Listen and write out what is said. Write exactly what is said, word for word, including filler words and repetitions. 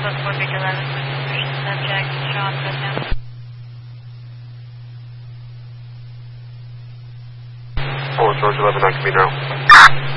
four Big eleven, subject, Sean, present. Four George eleven, nine, can be now.